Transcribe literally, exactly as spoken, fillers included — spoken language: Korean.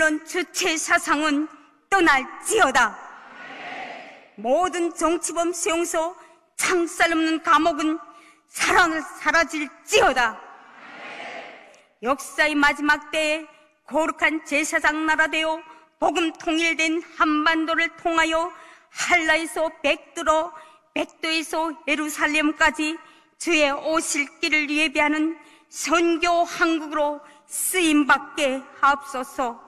물론 주체 사상은 떠날지어다. 모든 정치범 수용소, 창살 없는 감옥은 사랑을 사라질지어다. 역사의 마지막 때에 거룩한 제사장 나라 되어 복음 통일된 한반도를 통하여 한라에서 백두로, 백도에서 예루살렘까지 주의 오실 길을 예비하는 선교 한국으로 쓰임받게 하옵소서.